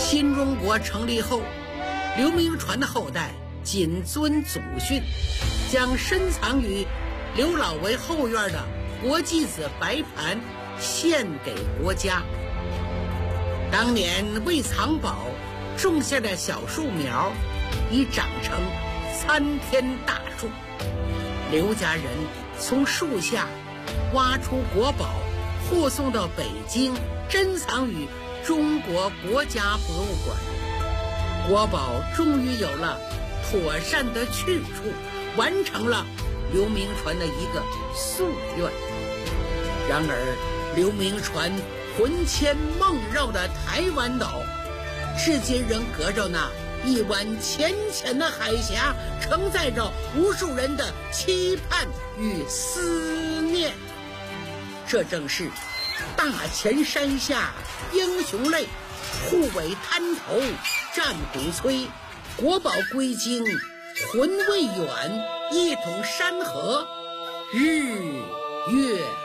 新中国成立后，刘铭传的后代谨遵祖训，将深藏于刘老为后院的国际子白盘献给国家。当年为藏宝种下的小树苗已长成参天大树，刘家人从树下挖出国宝，护送到北京，珍藏于中国国家博物馆。国宝终于有了妥善的去处，完成了刘铭传的一个夙愿。然而刘铭传魂牵梦绕的台湾岛，至今仍隔着那一湾浅浅的海峡，承载着无数人的期盼与思念。这正是大前山下英雄泪，护卫滩头战鼓催，国宝归京魂未远，一统山河日月